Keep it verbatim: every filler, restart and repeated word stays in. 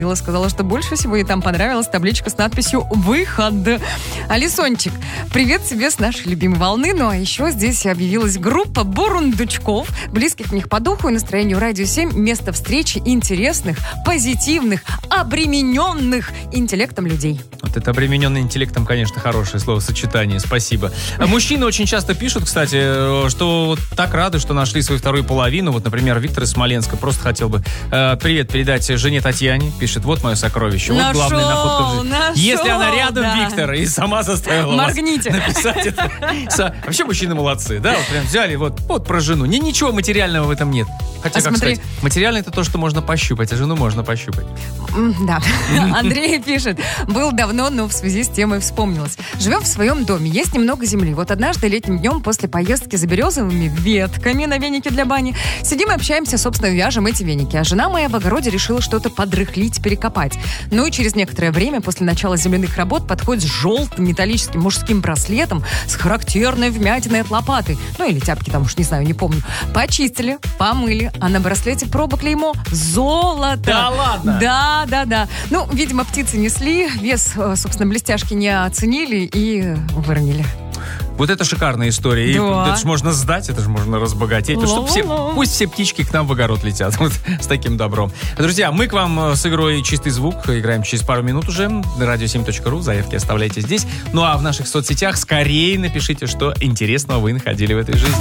Сказала, что больше всего ей там понравилась табличка с надписью «Выход». Алисончик, привет тебе с нашей любимой волны. Ну а еще здесь объявилась группа бурундучков, близких к них по духу и настроению Радио семь. Место встречи интересных, позитивных, обремененных интеллектом людей. Вот это обремененный интеллектом, конечно, хорошее словосочетание. Спасибо. Мужчины очень часто пишут, кстати, что вот так рады, что нашли свою вторую половину. Вот, например, Виктор из Смоленска просто хотел бы э, привет передать жене Татьяне. Пишет, вот мое сокровище. Нашел, вот главная находка в жизни. Нашел, Если она рядом, да. Виктор, и сама заставила Моргните. вас написать это. Вообще мужчины молодцы, да? Вот прям взяли вот, вот про жену. Ни, ничего материального в этом нет. Хотя, А как смотри. сказать, материально это то, что можно пощупать, а жену можно пощупать. Да. Андрей пишет. Был давно, но в связи с темой вспомнилось. Живем в своем доме, есть немного земли. Вот однажды летним днем после поездки за березовыми ветками на венике для бани сидим и общаемся, собственно, вяжем эти веники. А жена моя в огороде решила что-то подрыхлить, перекопать. Ну и через некоторое время после начала земляных работ подходит с желтым металлическим мужским браслетом с характерной вмятиной от лопаты. Ну или тяпки там уж, не знаю, не помню. Почистили, помыли, а на браслете проба клеймо золото. Да ладно? Да, да, да. Ну, видимо, птицы несли, вес, собственно, блестяшки не оценили и выронили. Вот это шикарная история. Да. И это же можно сдать, это же можно разбогатеть. Вот чтоб все, пусть все птички к нам в огород летят. Вот с таким добром. Друзья, мы к вам с игрой «Чистый звук» играем через пару минут уже. радио семь точка ру. Заявки оставляйте здесь. Ну а в наших соцсетях скорее напишите, что интересного вы находили в этой жизни.